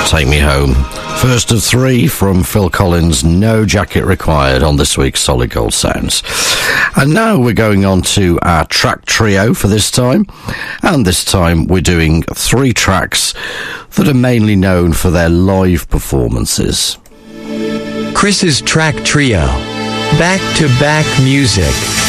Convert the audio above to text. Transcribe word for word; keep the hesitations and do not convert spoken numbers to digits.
Take Me Home. First of three from Phil Collins, No Jacket Required, on this week's Solid Gold Sounds. And now we're going on to our track trio for this time. And this time we're doing three tracks that are mainly known for their live performances. Chris's track trio. Back-to-back music.